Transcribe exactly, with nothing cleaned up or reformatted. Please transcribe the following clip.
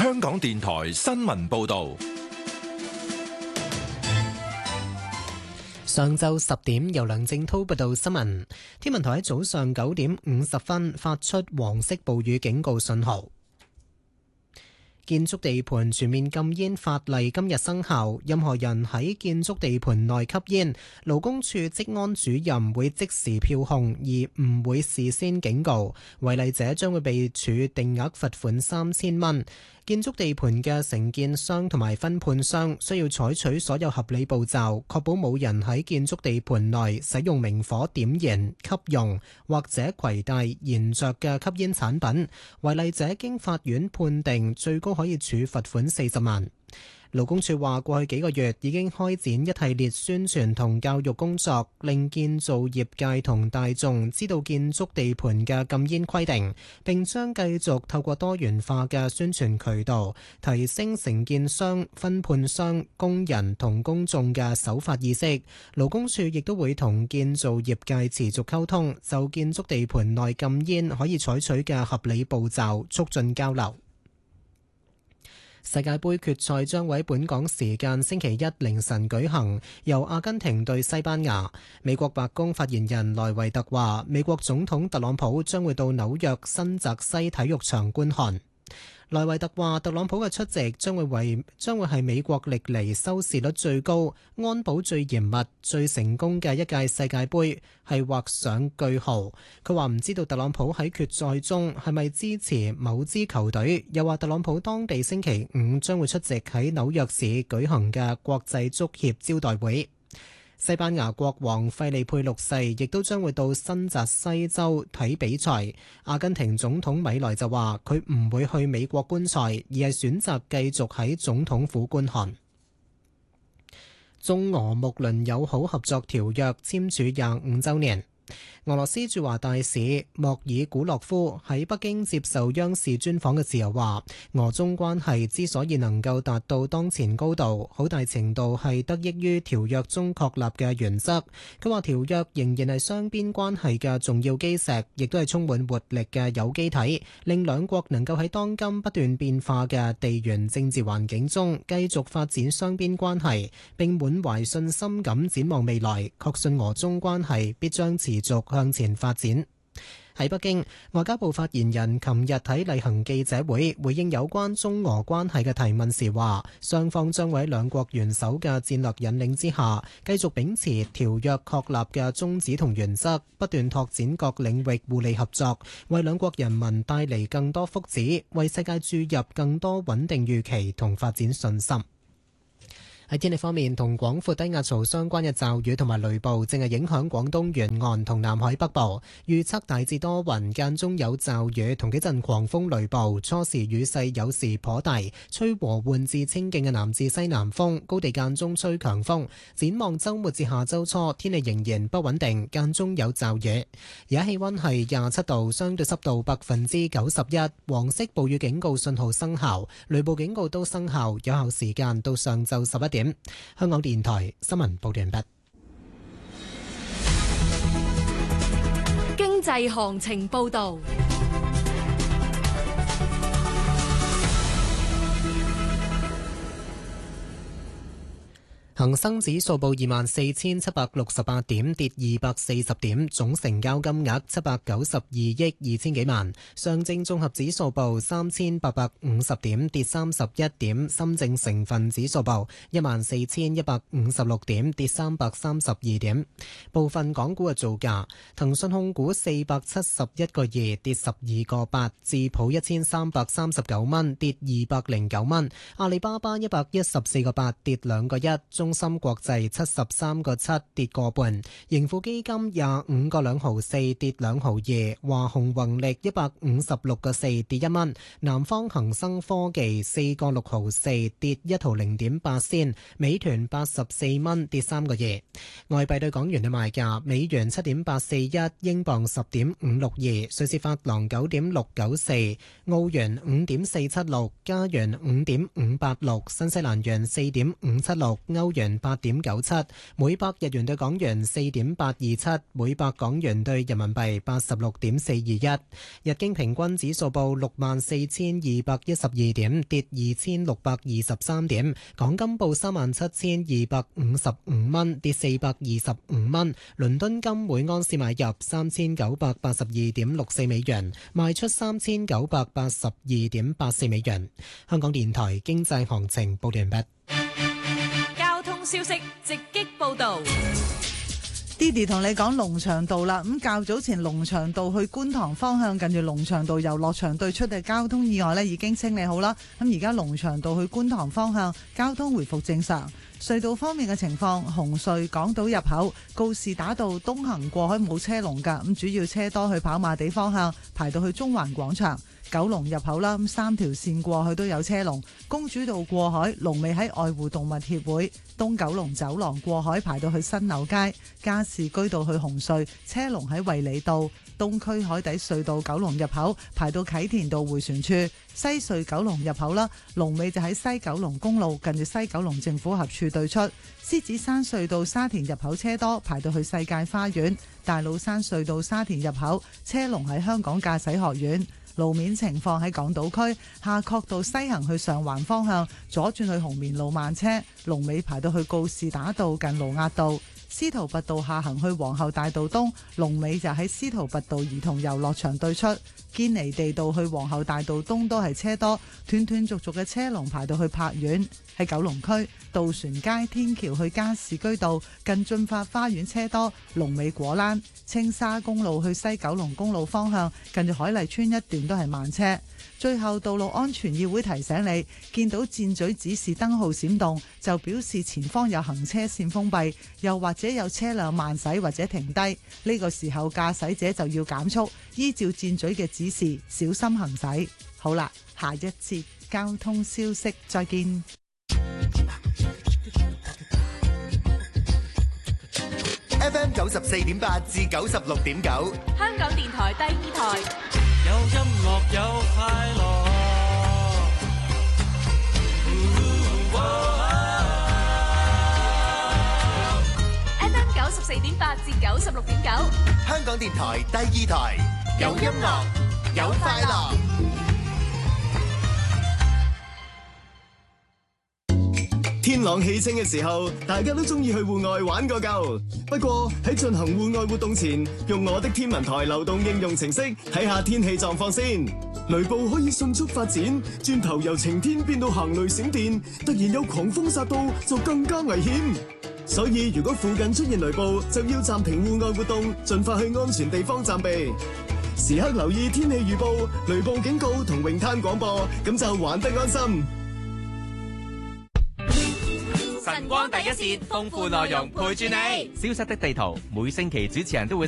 香港電台新聞報道。 上晝十點，由梁正滔報道新聞。天文台喺早上九點五十分發出黃色暴雨警告信號。建築地盤全面禁煙法例今日生效，任何人喺建築地盤內吸煙，勞工處職安主任會即時票控，而唔會事先警告。違例者將會被處定額罰款三千蚊。建築地盤嘅承建商同埋分判商需要採取所有合理步驟，確保冇人喺建築地盤內使用明火點燃、吸用或者攜帶燃着嘅吸煙產品。違例者經法院判定，最高可以處罰款四十萬。勞工處話，過去幾個月已經開展一系列宣傳同教育工作，令建造業界同大眾知道建築地盤嘅禁煙規定，並將繼續透過多元化嘅宣傳渠道，提升承建商、分判商、工人同公眾嘅守法意識。勞工處亦都會同建造業界持續溝通，就建築地盤內禁煙可以採取嘅合理步驟，促進交流。世界盃決賽將會喺本港時間星期一凌晨舉行，由阿根廷對西班牙。美國白宮發言人萊維特話，美國總統特朗普將會到紐約新澤西體育場觀看。萊維特話，特朗普嘅出席將會為將會係美國歷嚟收視率最高、安保最嚴密、最成功嘅一屆世界盃，係畫上句號。佢話唔知道特朗普喺決賽中係咪支持某支球隊，又話特朗普當地星期五將會出席喺紐約市舉行嘅國際足協招待會。西班牙國王費利佩六世亦都將會到新澤西州睇比賽。阿根廷總統米萊就話佢唔會去美國觀賽，而係選擇繼續喺總統府觀看。中俄睦鄰友好合作條約簽署廿五週年。俄羅斯駐華大使莫爾古洛夫喺北京接受央視專訪嘅時候話，俄中關係之所以能夠達到當前高度，好大程度係得益於條約中確立嘅原則。佢話條約仍然係雙邊關係嘅重要基石，亦都係充滿活力嘅有機體，令兩國能夠喺當今不斷變化嘅地緣政治環境中繼續發展雙邊關係，並滿懷信心咁展望未來，確信俄中關係必將持續向前發展。喺北京，外交部發言人琴日喺例行記者會回應有關中俄關係嘅提問時話，雙方將會喺兩國元首嘅戰略引領之下，繼續秉持條約確立嘅宗旨同原則，不斷拓展各領域互利合作，為兩國人民帶嚟更多福祉，為世界注入更多穩定預期同發展信心。喺天氣方面，同廣闊低壓槽相關嘅驟雨同埋雷暴正係影響廣東沿岸同南海北部，預測大致多雲，間中有驟雨同幾陣狂風雷暴，初時雨勢有時頗大，吹和緩至清勁嘅南至西南風，高地間中吹強風。展望週末至下週初，天氣仍然不穩定，間中有驟雨。而家氣溫係廿七度，相對濕度百分之九十一，黃色暴雨警告信號生效，雷暴警告都生效，有效時間到上晝十一點。香港電台新聞報道完畢。 經濟行情報道。 恒生指數報二萬四千七百六十八點，跌二百四十點，總成交金額七百九十二億二千幾萬。上證綜合指數報三千八百五十點，跌三十一點。深證成分指數報一萬四千一百五十六點，跌三百三十二點。部分港股嘅造價：騰訊控股四百七十一個二，跌十二個八；智普一千三百三十九蚊，跌二百零九蚊；阿里巴巴一百一十四個八，跌兩個一。中芯國際七十三個七，跌個半，盈富基金廿五個兩毫四，跌兩毫二，華虹宏力一百五十六個四，跌一蚊，南方恒生科技四個六毫四，跌一毫零點八仙，美團八十四蚊，跌三個二。外幣對港元嘅賣價：美元七點八四一，英鎊十點五六二，瑞士法郎九點六九四，澳元五點四七六，加元五點五八六，新西蘭元四點五七六，歐元八點九七，每百日元對港元四點八二七，每百港元對人民幣八十六點四二一。日經平均指數報六萬四千二百一十二點，跌二千六百二十三點。港金報三萬七千二百五十五蚊，跌四百二十五蚊。倫敦金每安士買入三千九百八十二點六四美元，賣出三千九百八十二點八四美元。香港電台經濟行情報完畢。 交通消息直擊報道。 Didi 同你講龍翔道啦，咁較早前龍翔道去觀塘方向近住龍翔道遊樂場對出嘅交通意外呢已經清理好啦，咁而家龍翔道去觀塘方向交通回復正常。隧道方面嘅情況，紅隧港島入口告士打道東行過海冇車龍㗎，咁主要車多去跑馬地方向排到去中環廣場。九龍入口啦，咁三條線過去都有車龍。公主道過海龍尾喺愛護動物協會，東九龍走廊過海排到去新樓街。加士居道去紅隧車龍喺衛理道。東區海底隧道九龍入口排到啟田道迴旋處。西隧九龍入口啦，龍尾就喺西九龍公路近住西九龍政府合署對出。獅子山隧道沙田入口車多排到去世界花園。大老山隧道沙田入口車龍喺香港駕駛學院。路面情況喺港島區夏慤道西行去上環方向左轉去紅棉路慢車，龍尾排到去告士打道近盧押道。司徒拔道下行去皇后大道東，龍尾就喺司徒拔道兒童遊樂場對出。堅尼地道去皇后大道東都係車多，斷斷續續嘅車龍排到去柏苑。喺九龍區渡船街天橋去加士居道近駿發花園車多，龍尾果欄。青沙公路去西九龍公路方向近住海麗村一段都係慢車。最後，道路安全議會提醒你，見到箭嘴指示燈號閃動就表示前方有行車線封閉，又或者有車輛慢駛或者停低，呢個時候駕駛者就要減速，依照箭嘴嘅指示小心行駛。好啦，下一節交通消息再見。 F M 九十四點八至九十六點九， 香港電台第二台， 有音樂有快樂。 F M 九十四點八至九十六點九， 香港電台第二台，有音樂有快樂。天朗氣清嘅時候，大家都中意去戶外玩個夠。不過喺進行戶外活動前，用我的天文台流動應用程式睇下天氣狀況先。雷暴可以迅速發展，轉頭由晴天變到行雷閃電，突然有狂風殺到，就更加危險。所以如果附近出現雷暴，就要暫停戶外活動，盡快去安全地方暫避。時刻留意天氣預報、雷暴警告同泳灘廣播，咁就玩得安心。 晨光第一線，豐富內容陪住你。消失的地圖，每星期主持人都會